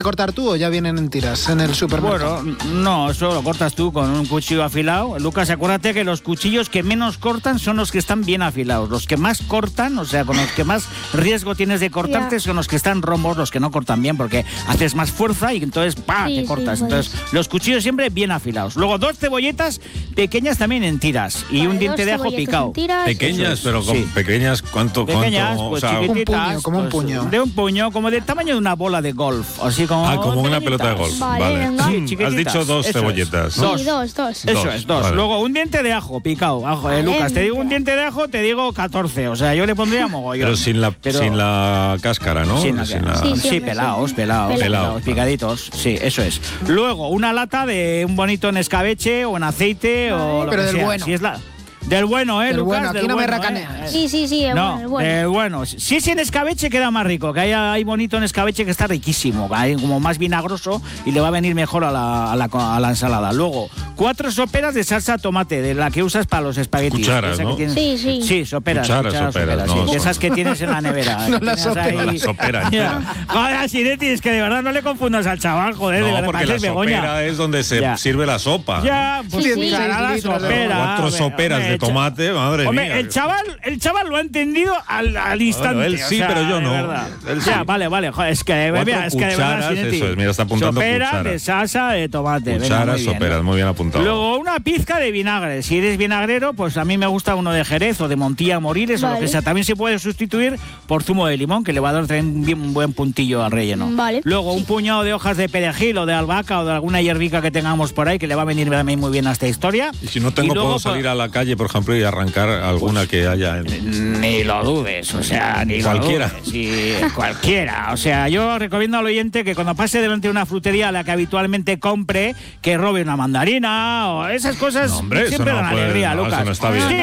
cortar tú o ya vienen en tiras en el supermercado? Bueno, no, eso lo cortas tú con un cuchillo afilado. Lucas, acuérdate que los cuchillos que menos cortan son los que están bien afilados. Los que más cortan, o sea, con los que más riesgo tienes de cortarte son los que están rombos, los que no cortan bien, porque haces más fuerza y entonces ¡pah! Te cortas. Sí, entonces, los cuchillos siempre bien afilados. Luego 2 cebolletas pequeñas también en tiras y un diente de ajo picado. Pequeñas, pero con pequeñas, ¿cuánto? Pequeñas, O pues sea, chiquititas. como un puño. De un puño, como del tamaño de una bola de golf. Así como... como una pelota de golf. Vale. Sí, Has dicho 2 cebolletas. Sí, dos. Eso es, 2. Vale. Luego un diente de ajo picado. Lucas, te digo un diente de ajo, te digo 14. O sea, yo le pondría mogollón. Pero sin la cáscara, ¿no? Sí, pelados, picaditos. Sí, eso es. Luego, una lata de un bonito en escabeche o en aceite o lo pero que del sea. bueno. Si es del bueno, Del Lucas? bueno, aquí del no me bueno, racaneas. Sí, el bueno. Del bueno. Si es en escabeche queda más rico, que hay bonito en escabeche que está riquísimo, hay como más vinagroso y le va a venir mejor a la ensalada. Luego, 4 soperas de salsa tomate, de la que usas para los espaguetis. Cucharas, ¿no? Sí. Sí, soperas. Cucharas, no, sí. Esas que tienes en la nevera. No las sopera. Joder, Sinetti, es que de verdad no le confundas al chaval, joder, de No, verdad. porque la sopera es donde se sirve la sopa. Ya, pues Sí, la sopera. 4 soperas de tomate, madre mía. El chaval lo ha entendido al instante. Bueno, él sí, pero yo no. Él sí. Ya, vale, joder, es que de verdad, Sinetti. Eso es, mira, está apuntando soperas de salsa de tomate. Cucharas, soperas, muy bien apuntado. Luego una pizca de vinagre. Si eres vinagrero, pues a mí me gusta uno de Jerez o de Montilla Moriles o lo que sea. También se puede sustituir por zumo de limón, que le va a dar también un buen puntillo al relleno. Vale. Luego un puñado de hojas de perejil o de albahaca o de alguna hierbica que tengamos por ahí, que le va a venir también muy bien a esta historia. Y si no tengo, luego, puedo salir a la calle, por ejemplo, y arrancar alguna que haya. Ni lo dudes, o sea, ni cualquiera. Lo dudes. Sí, cualquiera. O sea, yo recomiendo al oyente que cuando pase delante de una frutería a la que habitualmente compre, que robe una mandarina o esas cosas. No, hombre, siempre dan alegría, no, Lucas. eso no está bien.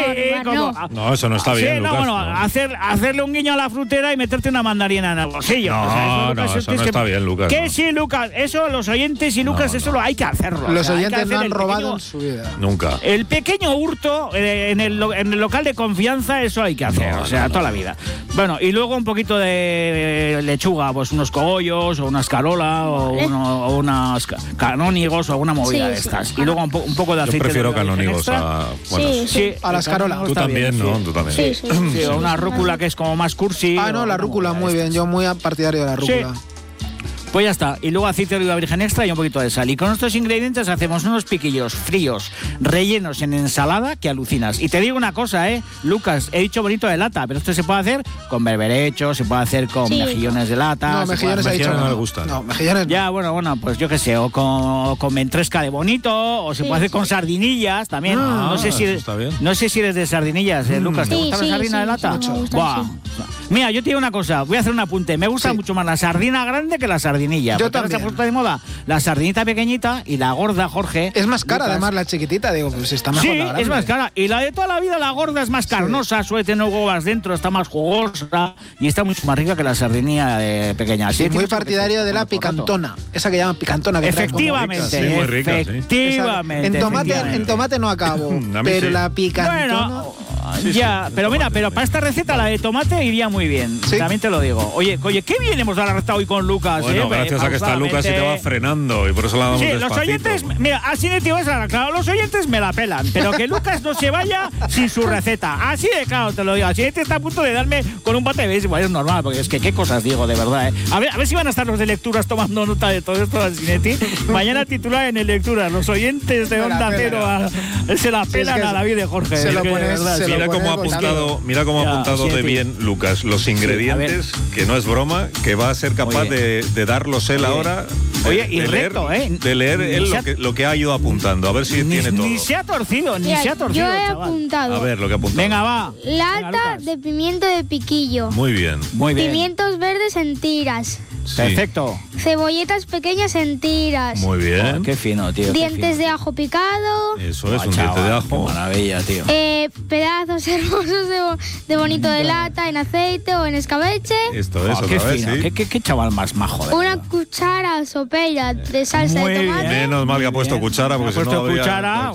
Sí, eso no está bien, Lucas. Hacerle un guiño a la frutera y meterte una mandarina en el bolsillo. Eso no está bien, Lucas. Que sí, Lucas, eso los oyentes y Lucas, eso lo hay que hacerlo. Los oyentes hacer no han robado en su vida. Nunca. El pequeño hurto en el local de confianza, eso hay que hacer, toda la vida. Bueno, y luego un poquito de lechuga, pues unos cogollos o una escarola o unos canónigos o alguna movida de estas. Y luego un poco de aceite. Yo prefiero canónigos a la escarola. Tú también, ¿no? Tú también. Sí, una rúcula que es como más cursi. No, la rúcula, muy bien. Yo muy partidario de la rúcula. Pues ya está. Y luego aceite de oliva virgen extra y un poquito de sal. Y con estos ingredientes hacemos unos piquillos fríos, rellenos en ensalada que alucinas. Y te digo una cosa, Lucas, he dicho bonito de lata, pero esto se puede hacer con berberecho, se puede hacer con mejillones de lata. No, mejillones ha dicho no me gustan. No, mejillones. Ya, bueno, pues yo qué sé, o con ventresca de bonito, o se puede hacer con sardinillas también. No sé si eres de sardinillas, Lucas. ¿Te gusta la sardina de lata? Buah. Mira, yo te digo una cosa, voy a hacer un apunte. Me gusta mucho más la sardina grande que la sardinilla. Yo también. Se ha puesto de moda la sardinita pequeñita y la gorda, Jorge. Es más cara, Lucas. Además, la chiquitita. Digo, pues está mejor. Sí, es más cara. Y la de toda la vida, la gorda, es más carnosa, suele tener huevas dentro, está más jugosa y está mucho más rica que la sardinilla pequeña. Sí, muy partidario de la picantona. Esa que llaman picantona. Que efectivamente. Muy rica, efectivamente. En tomate no acabo, pero la picantona... Bueno, pero mira, pero para esta receta la de tomate iría muy bien. ¿Sí? También te lo digo. Oye, qué bien hemos dado la receta hoy con Lucas. Bueno, gracias a que está Lucas y te va frenando y por eso la damos despacito. Los oyentes, mira, así de tío es claro, los oyentes me la pelan, pero que Lucas no se vaya sin su receta. Así de claro te lo digo. Así está a punto de darme con un bate de béisbol, es normal, porque es que qué cosas digo, de verdad. A ver si van a estar los de lecturas tomando nota de todo esto, Sinetti. Mañana titular en el lecturas, los oyentes de Onda Cero se la pelan a David de Jorge. Se lo pones, Mira cómo ha apuntado de bien Lucas los ingredientes, que no es broma, que va a ser capaz de darlos él ahora. Oye, y recto, de leer él lo que ha ido apuntando, a ver si tiene todo. Ni se ha torcido, Yo he apuntado. A ver lo que ha apuntado. Venga, va. Lata de pimiento de piquillo. Muy bien. Pimientos verdes en tiras. Sí. Perfecto. Cebolletas pequeñas en tiras. Muy bien. Qué fino, tío. Dientes de ajo picado. Eso es, un diente de ajo. Qué maravilla, tío. Pedazos hermosos de bonito de lata en aceite o en escabeche. Esto es, qué otra vez, fino. sí. Qué chaval más majo. Una cuchara sopera de salsa de tomate. Menos mal que ha puesto cuchara, porque si no cuchara,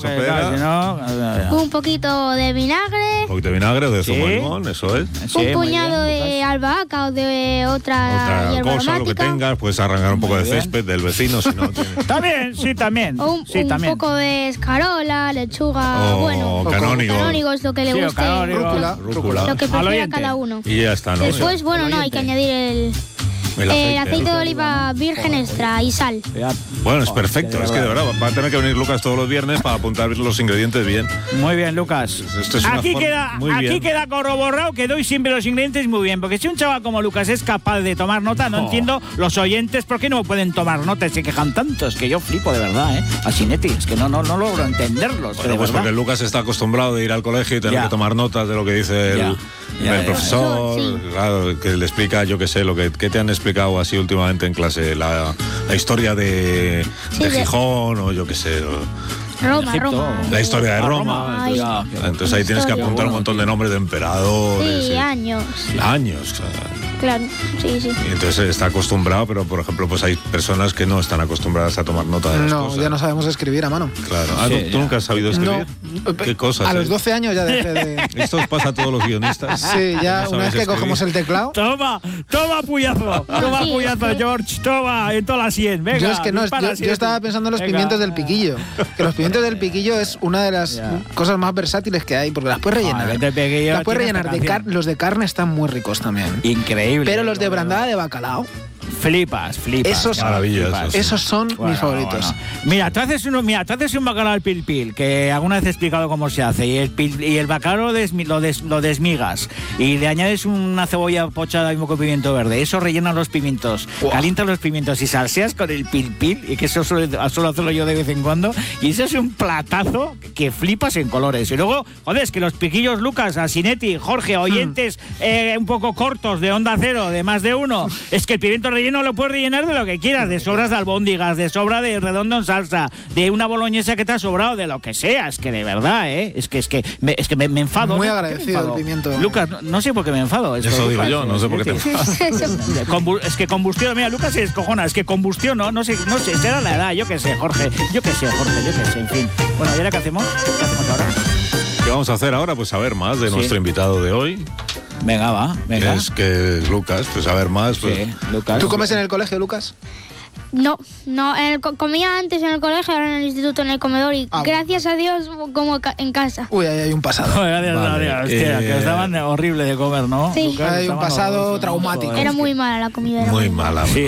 un poquito de vinagre. Un poquito de vinagre o de zumo de limón, eso es. Un puñado de albahaca o de otra hierba cosa, aromática. lo que tengas, puedes arrancar un poco de césped del vecino, si no... También, sí, también. O un poco de escarola, lechuga, o canónigos, lo que le guste. Rúcula. Lo que prefiera cada uno. Y ya está, ¿no? Después, hay que añadir el aceite de oliva virgen extra y sal. Bueno, es perfecto. Es que de verdad va a tener que venir Lucas todos los viernes para apuntar los ingredientes bien. Muy bien, Lucas. Aquí queda corroborado que doy siempre los ingredientes muy bien. Porque si un chaval como Lucas es capaz de tomar nota, no entiendo los oyentes por qué no pueden tomar nota y se quejan tanto. Es que yo flipo de verdad, ¿eh? A Sinetti, es que no logro entenderlos. Bueno, pues porque Lucas está acostumbrado de ir al colegio y tener que tomar notas de lo que dice el profesor. Sí. Claro, que le explica, yo qué sé, ¿qué te han explicado así últimamente en clase? La historia de Gijón o yo qué sé. Roma. La historia de Roma. Entonces ahí tienes que apuntar un montón de nombres de emperadores. Sí, años. Claro, sí. Y entonces está acostumbrado, pero por ejemplo, pues hay personas que no están acostumbradas a tomar nota de las cosas. Ya no sabemos escribir a mano. Claro. ¿Tú nunca has sabido escribir? No. ¿Qué cosas? A los 12 años ya dejé de... Esto os pasa a todos los guionistas. Sí, ya una vez que cogemos el teclado... Toma, puyazo, George, toma, en toda la 100, venga. Yo es que yo estaba pensando en los pimientos del piquillo. Que los pimientos del piquillo es una de las cosas más versátiles que hay, porque las puedes rellenar. Las puedes rellenar los de carne están muy ricos también. Increíble. Pero los de brandada de bacalao. Flipas. Esos son mis favoritos. Bueno. Mira, tú haces un bacalao al pil, que alguna vez he explicado cómo se hace, y el bacalao lo desmigas, y le añades una cebolla pochada y un poco de pimiento verde. Eso rellena los pimientos, calientas los pimientos y salseas con el pil, y que eso suelo hacerlo yo de vez en cuando, y eso es un platazo que flipas en colores. Y luego, es que los piquillos, Lucas, a Sinetti, Jorge, oyentes un poco cortos de Onda Cero, de más de uno, es que el pimiento relleno lo puedes rellenar de lo que quieras, de sobras de albóndigas, de sobra de redondo en salsa, de una boloñesa que te ha sobrado, de lo que sea. Es que de verdad, es que me enfado. Muy agradecido el pimiento. Lucas, no sé por qué me enfado. Eso digo yo, no sé por qué te enfadas. Es que combustión, mira, Lucas se descojona, es que combustión, no sé, será la edad, yo qué sé, Jorge, en fin. Bueno, ¿y ahora qué hacemos? ¿Qué hacemos ahora? ¿Qué vamos a hacer ahora? Pues saber más de nuestro invitado de hoy. Venga. Es que Lucas, pues a ver más. Pues. Sí, Lucas. ¿Tú comes en el colegio, Lucas? No, comía antes en el colegio, ahora en el instituto, en el comedor, y gracias a Dios como en casa. Uy, ahí hay un pasado. Gracias a Dios, hostia, que estaban horrible de comer, ¿no? Sí. Lucas, hay un pasado traumático. Era muy mala la comida. Muy mala. Sí,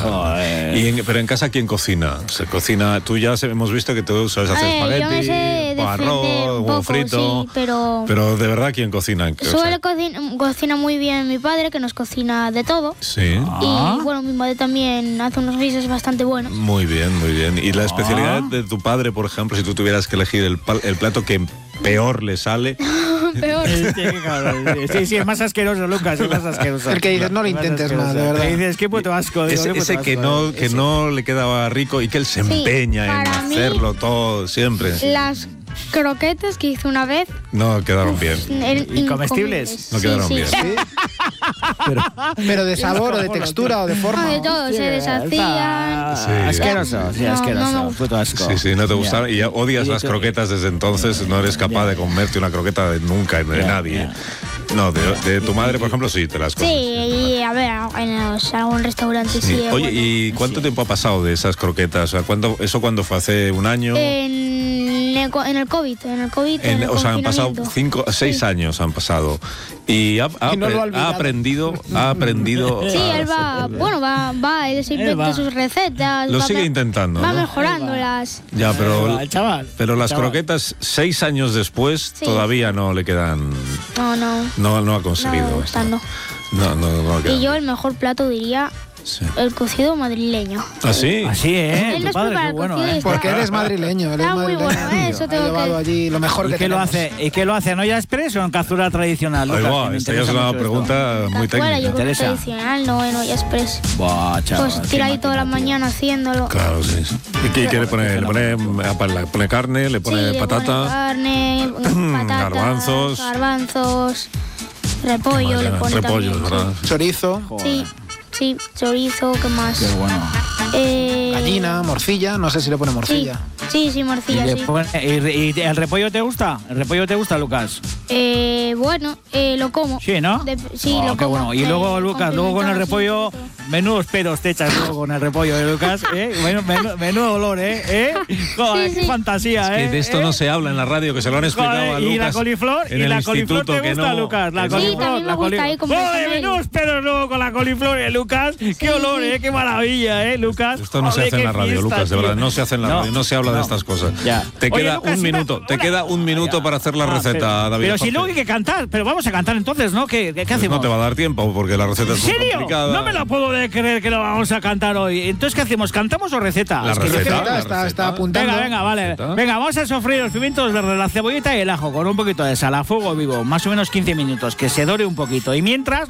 joder. Pero en casa, ¿quién cocina? Se cocina, tú ya hemos visto que tú sabes hacer espagueti, arroz, huevo frito. Sí, pero de verdad, ¿quién cocina? Cocina muy bien mi padre, que nos cocina de todo. Sí. Y bueno, mi madre también hace unos guisos bastante buenos. Muy bien. ¿Y la especialidad de tu padre, por ejemplo, si tú tuvieras que elegir el plato que peor le sale? Peor. Sí, es más asqueroso, Lucas, es más asqueroso. El que dices, no lo intentes más, de verdad. Dices, qué puto asco. Ese que no le quedaba rico y que él se empeña en hacerlo todo, siempre. Las croquetas que hice una vez no quedaron bien. ¿Y comestibles? No quedaron bien. ¿Sí? Pero de sabor o de textura o de forma. De todo, se deshacían. Asqueroso, asqueroso. Puto asco. Sí, no te gustaron. Y ya odias las croquetas desde entonces. No eres capaz de comerte una croqueta nunca de nadie. No, de tu madre, por ejemplo, sí, te las comes. Sí, y a ver, en algún restaurante sí. Oye, ¿y cuánto tiempo ha pasado de esas croquetas? O sea, ¿eso cuándo fue? ¿Hace un año? En el COVID. O sea, han pasado 6 años han pasado. Y ha aprendido. Sí, él él se inventa sus recetas. Lo sigue intentando. Va mejorándolas. Ya, pero el chaval. Pero las croquetas, 6 años después, todavía no le quedan. No ha conseguido. No. Y yo el mejor plato diría. Sí. El cocido madrileño. ¿Ah, sí? Así, Él nos prepara el cocido. Porque eres madrileño. Está muy bueno, eso tengo que decir. Allí lo mejor que tenemos. ¿Y qué lo hace? ¿En olla express o en cazuela tradicional? Esta ya es una pregunta muy técnica. Yo creo que tradicional, no en olla express. Chaval, pues tira ahí toda la mañana haciéndolo. Claro, sí. ¿Y qué le pone? ¿Le pone carne? ¿Le pone patata? Le pone carne, garbanzos, repollo, le pone repollo, ¿verdad? Chorizo. Sí, chorizo, ¿qué más? Qué bueno. Gallina, morcilla, no sé si le pone morcilla. Sí. Sí, morcilla, sí. ¿Y el repollo te gusta? ¿El repollo te gusta, Lucas? Bueno, lo como. Sí, ¿no? Sí, lo qué como. Bueno. Y luego, Lucas, luego con el repollo, menudos pedos te echas luego con el repollo, Lucas. Menudo olor, Joder, qué fantasía, es que de esto no se habla en la radio, que se lo han explicado a Lucas. Y la coliflor, en el coliflor te gusta, Lucas. La coliflor, sí, me gusta ahí como ¡joder, menudos pedos luego con la coliflor, Lucas! ¡Qué olor, qué maravilla, Lucas! Esto no se hace en la radio, Lucas, de verdad, no se hace en la radio, no se habla de estas cosas. Ya. Te queda un minuto, para hacer la receta, David. Pero si luego hay que cantar, pero vamos a cantar entonces, ¿no? ¿Qué hacemos? No te va a dar tiempo porque la receta es muy complicada. No me la puedo creer que lo vamos a cantar hoy. Entonces, ¿qué hacemos? ¿Cantamos o receta? La receta está apuntando. Venga, vale. Venga, vamos a sofreír los pimientos verdes, la cebollita y el ajo con un poquito de sal a fuego vivo, más o menos 15 minutos, que se dore un poquito. Y mientras